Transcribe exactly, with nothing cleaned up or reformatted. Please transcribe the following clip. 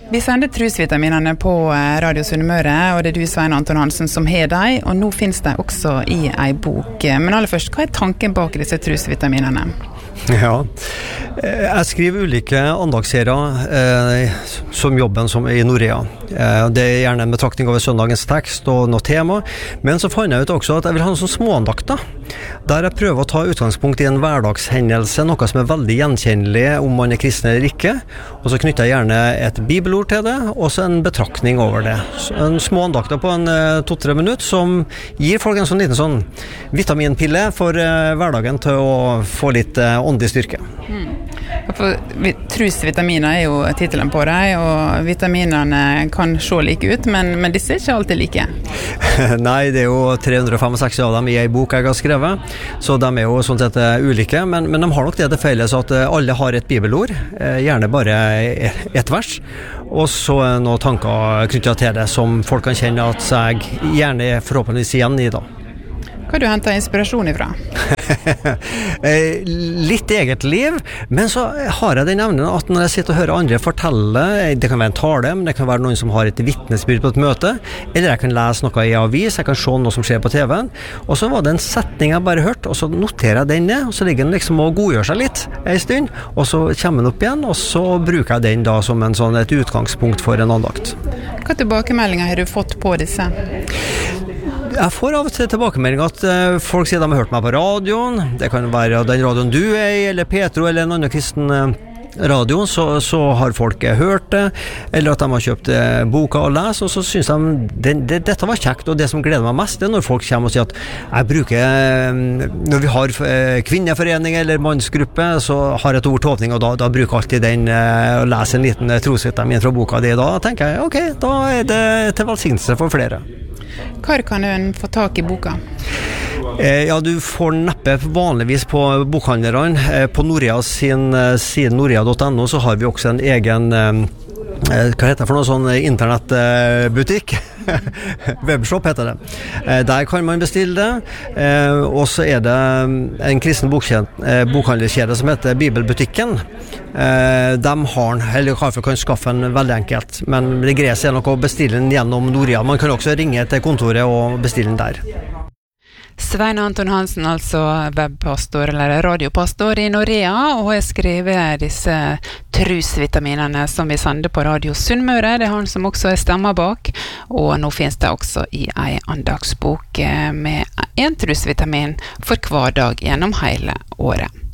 Vi sender trusvitaminene på Radio Sunnmøre, og det er du, Svein Anton Hansen, som har deg, og nå finnes de også i en bok. Men aller først, hva er tanken bak disse trusvitaminene? Ja, jeg skriver ulike andagsserier eh, som jobben som i Norea. Eh, det er gjerne en betraktning over søndagens tekst og noe tema, men så fant jeg ut også at jeg vil ha noen sånne småandakter, der jeg prøver å ta utgangspunkt i en hverdagshendelse, noe som er veldig gjenkjennelig om man er kristen eller ikke, og så knytter jeg gjerne et bibelord til det, og så en betraktning over det. Så en små andakter på en eh, to-tre minutter som gir folk en sånn liten sånn vitaminpille for eh, hverdagen til å få litt eh, åndelig styrke. Mm. For trusvitaminer er jo titelen på deg, og vitaminene kan se like ut, men, men disse er ikke alltid like. Nei, det er jo tre hundre sekstifem av dem i en bok jeg har skrevet, så de er jo sånn sett ulike, men, men de har nok det til felles at alle har et bibelord, gjerne bare et vers, og så noen tanker knyttet til det som folk kan kjenne at seg gjerne forhåpentligvis igjen i da. Hva du henter inspirasjon ifra? Litt eget liv, men så har jeg den evnen at når jeg sitter og hører andre fortelle, det kan være en tale, men det kan være noen som har et vittnesbyrd på et møte, eller jeg kan lese noe i avis, jeg kan se noe som skjer på T V-en, og så var det en setning jeg bare hørte, og så noterer jeg den ned, og så ligger den liksom og godgjør seg litt en stund, og så kommer den opp igjen, og så bruker jeg den da som en sånn, et utgangspunkt for en andakt. Hva tilbakemeldinger har du fått på disse? Jeg får av og til tilbakemelding at uh, folk sier de har hørt meg på radioen, det kan være den radioen du er i, eller Petro, eller en annen kristen uh, radio, så, så har folk uh, hørt det, eller at de har kjøpt uh, boka og lest, og så synes de det, det, dette var kjekt, og det som gleder meg mest, det er når folk kommer og sier at jeg bruker, uh, når vi har uh, kvinneforening eller mannsgruppe, så har jeg et ord til åpning, og da, da bruker jeg alltid den uh, å lese en liten uh, trosvitamin fra boka di, da tenker jeg, ok, da er det til velsignelse for flere. Hvor kan du få tak i boka? Eh, ja, du får neppe vanligvis på bokhandlerne. Eh, på Norea sin side norea punktum no så har vi også en egen eh, hva heter det for noe sånn internettbutikk? Webshop heter det. Eh, der kan man bestille det. Eh, og så er det en kristen eh, bokhandlerkjede som heter Bibelbutikken. Eh, de har den, eller kanskje kan skaffe den veldig enkelt, men det greier seg nok å bestille den gjennom Norea. Man kan også ringe til kontoret og bestille den der. Svein Anton Hansen, altså webpastor eller radiopastor i Norea, og har skrevet disse trusvitaminene som vi sender på Radio Sunnmøre. Det er han som også er stemmer bak, og nå finnes det også i en andagsbok med en trusvitamin for hver dag gjennom hele året.